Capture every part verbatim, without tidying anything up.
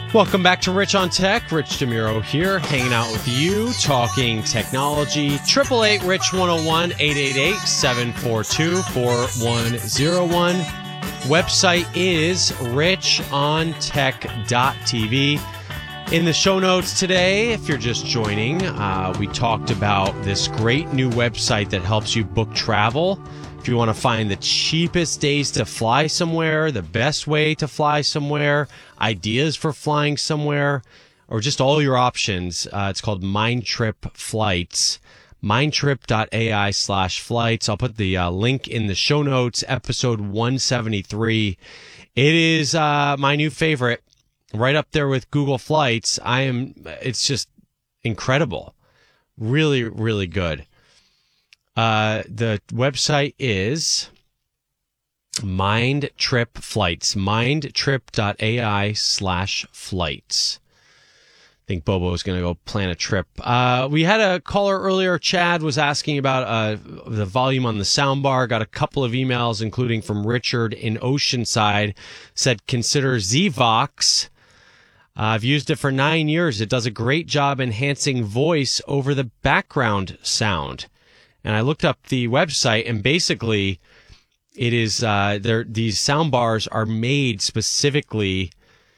Welcome back to Rich on Tech. Rich DeMuro here, hanging out with you, talking technology. eight eight eight, Rich one oh one, eight eight eight, seven four two, four one oh one. Website is rich on tech dot t v. In the show notes today, if you're just joining, uh, we talked about this great new website that helps you book travel. If you want to find the cheapest days to fly somewhere, the best way to fly somewhere, ideas for flying somewhere, or just all your options, uh, it's called Mindtrip Flights. Mindtrip.ai slash flights. I'll put the uh, link in the show notes, episode one seventy-three. It is uh, my new favorite, right up there with Google Flights. I am, it's just incredible. Really, really good. Uh, the website is Mindtrip Flights, mindtrip.ai slash flights. I think Bobo is going to go plan a trip. Uh, we had a caller earlier, Chad, was asking about uh, the volume on the soundbar. Got a couple of emails, including from Richard in Oceanside, said consider Zvox. Uh, I've used it for nine years. It does a great job enhancing voice over the background sound. And I looked up the website, and basically, it is uh, there. These sound bars are made specifically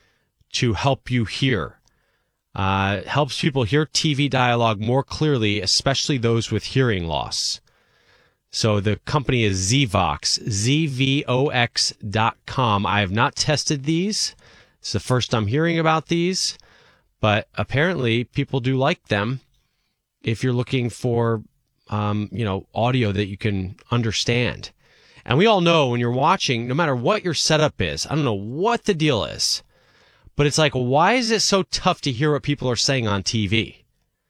to help you hear. Uh, it helps people hear T V dialogue more clearly, especially those with hearing loss. So the company is Zvox, Z V O X dot com. I have not tested these. It's the first I'm hearing about these, but apparently people do like them if you're looking for Um, you know, audio that you can understand. And we all know when you're watching, no matter what your setup is, I don't know what the deal is, but it's like, why is it so tough to hear what people are saying on T V?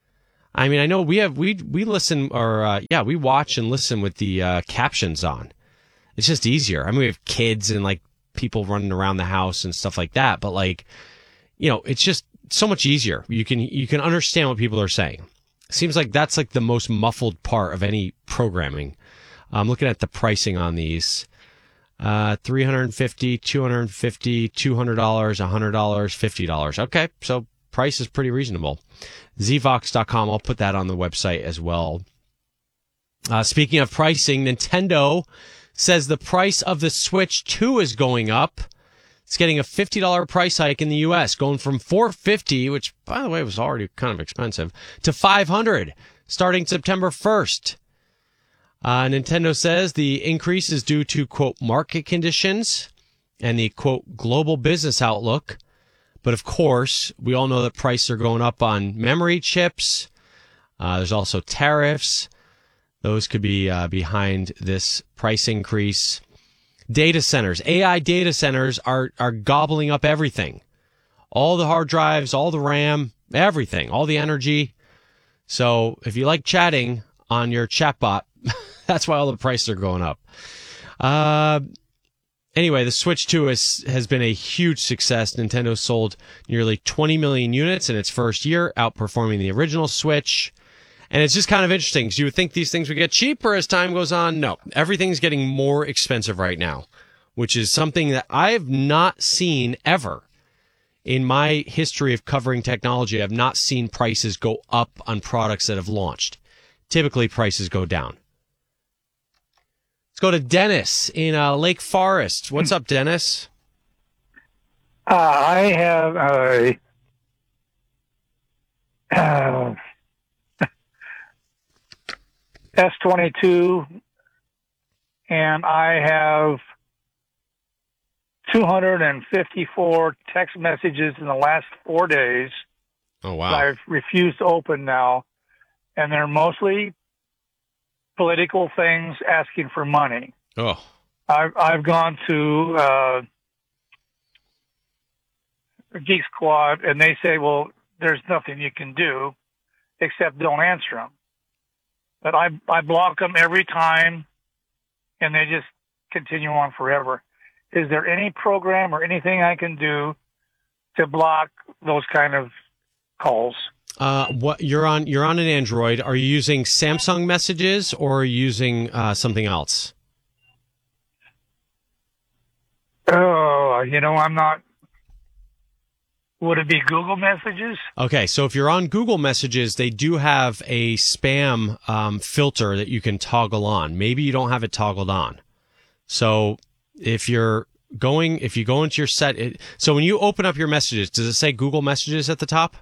I mean, I know we have, we, we listen or, uh, yeah, we watch and listen with the, uh, captions on. It's just easier. I mean, we have kids and like people running around the house and stuff like that, but like, you know, it's just so much easier. You can, you can understand what people are saying. Seems like that's like the most muffled part of any programming. I'm looking at the pricing on these. Uh, three hundred fifty dollars, two hundred fifty dollars, two hundred dollars, one hundred dollars, fifty dollars. Okay, so price is pretty reasonable. Zvox dot com, I'll put that on the website as well. Uh, speaking of pricing, Nintendo says the price of the Switch two is going up. It's getting a fifty dollars price hike in the U S, going from four hundred fifty dollars, which, by the way, was already kind of expensive, to five hundred dollars starting September first. Uh, Nintendo says the increase is due to, quote, market conditions and the, quote, global business outlook. But, of course, we all know that prices are going up on memory chips. Uh, there's also tariffs. Those could be uh, behind this price increase. Data centers, A I data centers are, are gobbling up everything. All the hard drives, all the RAM, everything, all the energy. So if you like chatting on your chatbot, that's why all the prices are going up. Uh, anyway, the Switch two has, has been a huge success. Nintendo sold nearly twenty million units in its first year, outperforming the original Switch. And it's just kind of interesting because you would think these things would get cheaper as time goes on. No, everything's getting more expensive right now, which is something that I've not seen ever in my history of covering technology. I've not seen prices go up on products that have launched. Typically, prices go down. Let's go to Dennis in uh, Lake Forest. What's up, Dennis? Uh, I have a... Uh, S twenty-two, and I have two hundred fifty-four text messages in the last four days. Oh, wow. I've refused to open now, and they're mostly political things asking for money. Oh. I've, I've gone to uh, Geek Squad, and they say, well, there's nothing you can do except don't answer them. But I I block them every time, and they just continue on forever. Is there any program or anything I can do to block those kind of calls? Uh, what you're on? You're on an Android. Are you using Samsung Messages or are you using uh, something else? Oh, you know, I'm not. Would it be Google Messages? Okay, so if you're on Google Messages, they do have a spam um, filter that you can toggle on. Maybe you don't have it toggled on. So if you're going, if you go into your set, it, so when you open up your messages, does it say Google Messages at the top?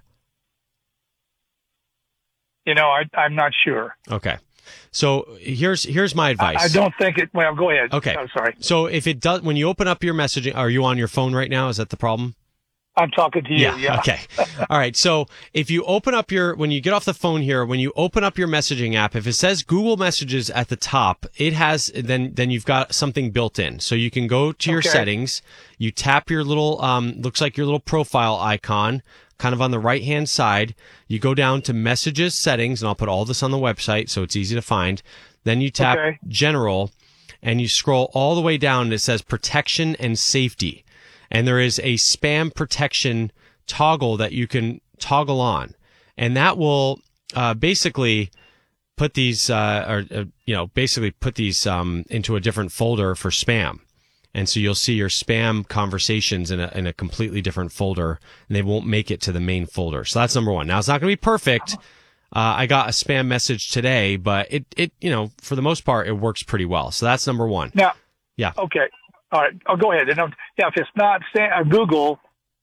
You know, I, I'm not sure. Okay. So here's here's my advice. I, I don't think it. Well, go ahead. Okay. I'm sorry. So if it does, when you open up your messaging, are you on your phone right now? Is that the problem? I'm talking to you. Yeah. Yeah. Okay. All right. So if you open up your, when you get off the phone here, when you open up your messaging app, if it says Google Messages at the top, it has, then, then you've got something built in. So you can go to your Okay. settings, you tap your little, um, looks like your little profile icon, kind of on the right hand side. You go down to Messages settings, and I'll put all this on the website so it's easy to find. Then you tap Okay. General, and you scroll all the way down, and it says Protection and Safety. And there is a spam protection toggle that you can toggle on. And that will uh, basically put these, uh, or, uh, you know, basically put these um, into a different folder for spam. And so you'll see your spam conversations in a, in a completely different folder, and they won't make it to the main folder. So that's number one. Now, it's not going to be perfect. Uh, I got a spam message today, but it, it, you know, for the most part, it works pretty well. So that's number one. Now. Yeah. Okay. All right. Oh, go ahead. And, um, yeah, if it's not Sa- uh, Google,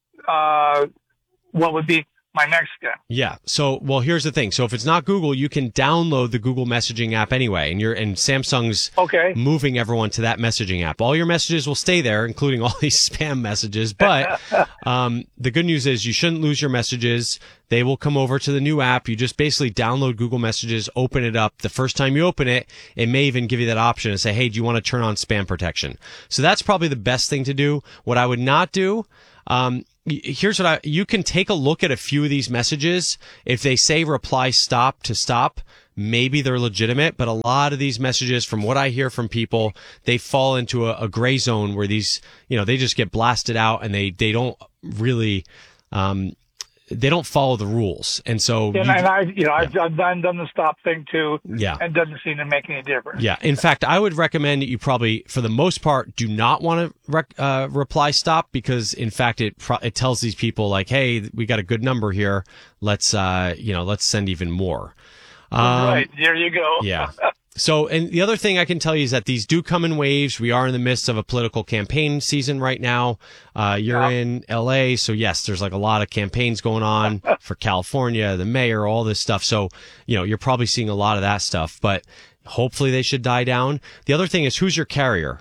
uh, what would be my next step? Yeah. So, well, here's the thing. So if it's not Google, you can download the Google messaging app anyway. And you're, and Samsung's Okay. moving everyone to that messaging app. All your messages will stay there, including all these spam messages. But, um, the good news is you shouldn't lose your messages. They will come over to the new app. You just basically download Google Messages, open it up. The first time you open it, it may even give you that option and say, hey, do you want to turn on spam protection? So that's probably the best thing to do. What I would not do, um, here's what I, you can take a look at a few of these messages. If they say reply stop to stop, maybe they're legitimate, but a lot of these messages, from what I hear from people, they fall into a, a gray zone where these, you know, they just get blasted out and they, they don't really, um, they don't follow the rules. And so, And, you- and I, you know, I've done, done done the stop thing too. Yeah. And it doesn't seem to make any difference. yeah. In fact, I would recommend that you probably, for the most part, do not want to rec- uh, reply stop, because in fact, it pro- it tells these people like, hey, we got a good number here. Let's, uh, you know, let's send even more. Um, Right. There you go. Yeah. So, and the other thing I can tell you is that these do come in waves. We are in the midst of a political campaign season right now. Uh, you're Yeah. in L A. So yes, there's like a lot of campaigns going on for California, the mayor, all this stuff. So, you know, you're probably seeing a lot of that stuff, but hopefully they should die down. The other thing is, who's your carrier?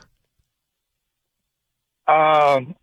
Um,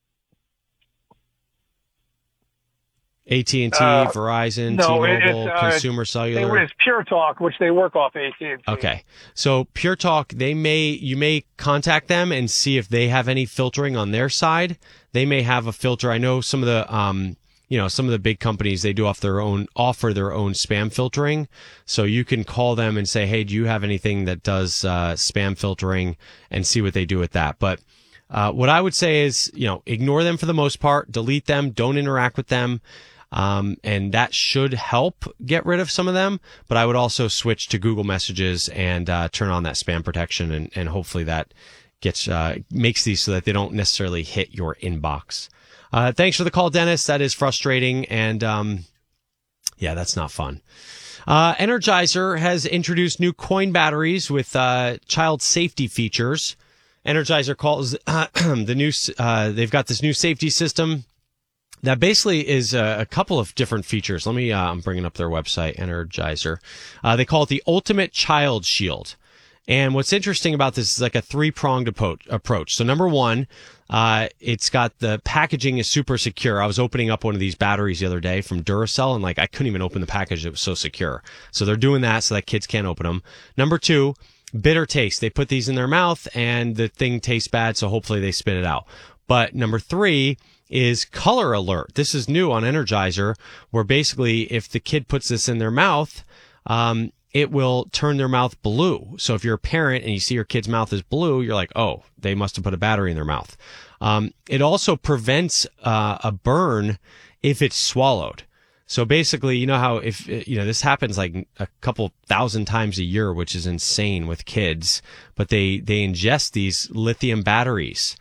A T and T, Uh, Verizon, no, it- T-Mobile, it's, uh, Consumer they, Cellular. it's Pure Talk, which they work off A T and T. Okay. So Pure Talk, they may, you may contact them and see if they have any filtering on their side. They may have a filter. I know some of the, um, you know, some of the big companies, they do off their own, offer their own spam filtering. So you can call them and say, hey, do you have anything that does, uh, spam filtering, and see what they do with that. But, uh, what I would say is, you know, ignore them for the most part, delete them, don't interact with them. Um, and that should help get rid of some of them. But I would also switch to Google Messages and uh, turn on that spam protection, and, and hopefully that gets uh, makes these so that they don't necessarily hit your inbox. Uh, thanks for the call, Dennis. That is frustrating, and um, yeah, that's not fun. Uh, Energizer has introduced new coin batteries with uh, child safety features. Energizer calls uh, the new. Uh, they've got this new safety system that basically is a, a couple of different features. Let me, uh, I'm bringing up their website, Energizer. Uh, they call it the Ultimate Child Shield. And what's interesting about this is like a three-pronged approach. So number one, uh, it's got the packaging is super secure. I was opening up one of these batteries the other day from Duracell, and like I couldn't even open the package. It was so secure. So they're doing that so that kids can't open them. Number two, bitter taste. They put these in their mouth and the thing tastes bad, so hopefully they spit it out. But number three is color alert. This is new on Energizer, where basically if the kid puts this in their mouth, um, it will turn their mouth blue. So if you're a parent and you see your kid's mouth is blue, you're like, oh, they must have put a battery in their mouth. Um, it also prevents uh, a burn if it's swallowed. So basically, you know how if, you know, this happens like a couple thousand times a year, which is insane with kids, but they, they ingest these lithium batteries.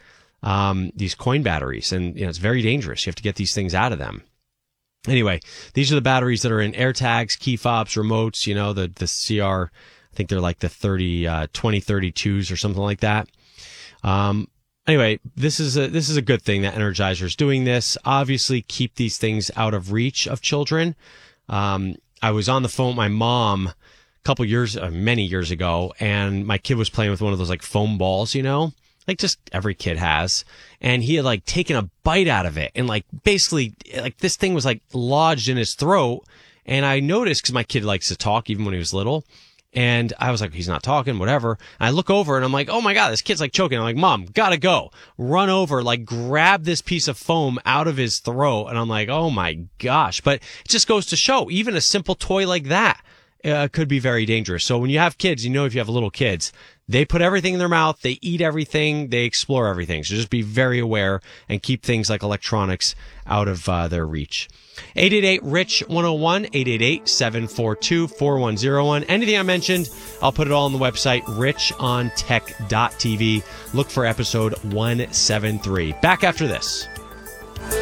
um, these coin batteries, and you know, it's very dangerous. You have to get these things out of them. Anyway, these are the batteries that are in AirTags, key fobs, remotes, you know, the, the C R, I think they're like the thirty, uh, twenty thirty-twos or something like that. Um, anyway, this is a, this is a good thing that Energizer's doing this. Obviously, keep these things out of reach of children. Um, I was on the phone with my mom a couple years, uh, many years ago, and my kid was playing with one of those like foam balls, you know, like just every kid has. And he had like taken a bite out of it, and like basically like this thing was like lodged in his throat. And I noticed, because my kid likes to talk even when he was little. And I was like, he's not talking, whatever. And I look over and I'm like, oh my God, this kid's like choking. I'm like, Mom, gotta go. Run over, like grab this piece of foam out of his throat. And I'm like, oh my gosh. But it just goes to show, even a simple toy like that uh, could be very dangerous. So when you have kids, you know, if you have little kids, they put everything in their mouth, they eat everything, they explore everything. So just be very aware and keep things like electronics out of uh, their reach. eight eight eight, R I C H, one oh one, eight eight eight, seven four two, four one oh one. Anything I mentioned, I'll put it all on the website, rich on tech dot t v. Look for episode one seventy-three. Back after this.